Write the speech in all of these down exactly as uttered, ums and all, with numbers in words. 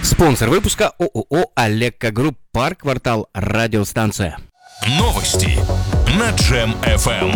Спонсор выпуска ООО «Алекко Групп», парк, квартал, радиостанция. Новости на Джем эф эм.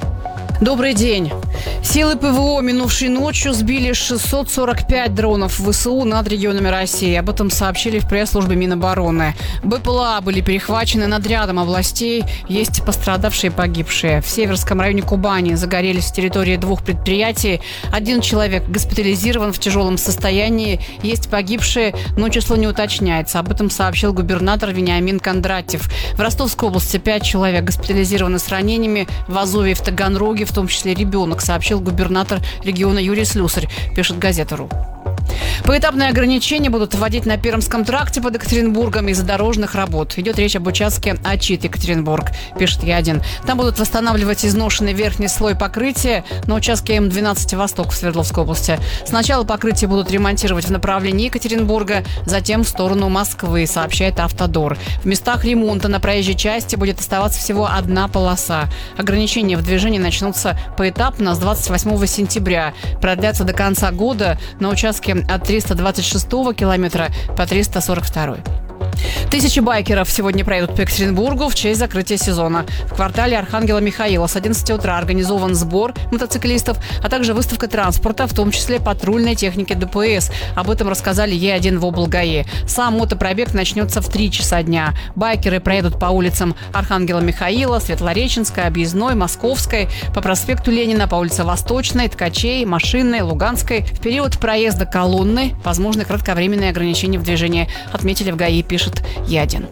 Добрый день. Силы ПВО минувшей ночью сбили шестьсот сорок пять дронов ВСУ над регионами России. Об этом сообщили в пресс-службе Минобороны. БПЛА были перехвачены над рядом областей. Есть пострадавшие и погибшие. В Северском районе Кубани загорелись с территории двух предприятий. Один человек госпитализирован в тяжелом состоянии. Есть погибшие, но число не уточняется. Об этом сообщил губернатор Вениамин Кондратьев. В Ростовской области пять человек госпитализированы с ранениями. В Азове и в Таганроге, в том числе ребенок, сообщил губернатор региона Юрий Слюсарь, пишет газета.ру. Поэтапные ограничения будут вводить на Пермском тракте под Екатеринбургом из-за дорожных работ. Идет речь об участке Ачит-Екатеринбург, пишет Я один. Там будут восстанавливать изношенный верхний слой покрытия на участке М двенадцать Восток в Свердловской области. Сначала покрытие будут ремонтировать в направлении Екатеринбурга, затем в сторону Москвы, сообщает Автодор. В местах ремонта на проезжей части будет оставаться всего одна полоса. Ограничения в движении начнутся поэтапно с двадцать восьмого сентября. Продлятся до конца года на участке от триста двадцать шестого километра по триста сорок второй. Тысячи байкеров сегодня проедут по Екатеринбургу в честь закрытия сезона. В квартале Архангела Михаила с одиннадцати утра организован сбор мотоциклистов, а также выставка транспорта, в том числе патрульной техники ДПС. Об этом рассказали Е один в облгаи. Сам мотопробег начнется в три часа дня. Байкеры проедут по улицам Архангела Михаила, Светлореченской, Объездной, Московской, по проспекту Ленина, по улице Восточной, Ткачей, Машинной, Луганской. В период проезда колонны возможны кратковременные ограничения в движении, отметили в ГАИ, пишет Е один.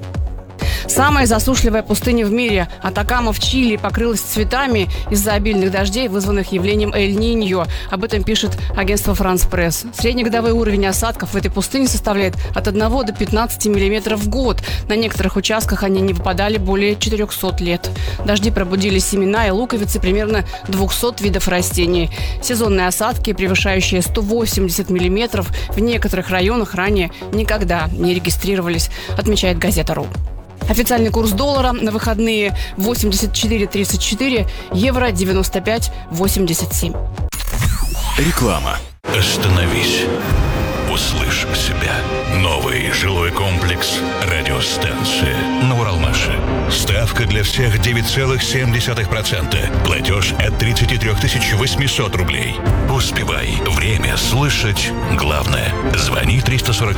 Самая засушливая пустыня в мире, Атакама в Чили, покрылась цветами из-за обильных дождей, вызванных явлением Эль-Ниньо. Об этом пишет агентство «Франс Пресс». Среднегодовой уровень осадков в этой пустыне составляет от одного до пятнадцати миллиметров в год. На некоторых участках они не выпадали более четырехсот лет. Дожди пробудили семена и луковицы примерно двухсот видов растений. Сезонные осадки, превышающие сто восемьдесят миллиметров, в некоторых районах ранее никогда не регистрировались, отмечает газета.ру. Официальный курс доллара на выходные восемьдесят четыре тридцать четыре, евро девяносто пять восемьдесят семь. Реклама. Остановись. Услышь себя. Новый жилой комплекс «Радиостанция» на Уралмаше. Ставка для всех девять целых семь десятых процента. Платеж от тридцати трёх тысяч восьмисот рублей. Успевай. Время слышать главное. Звони триста сорок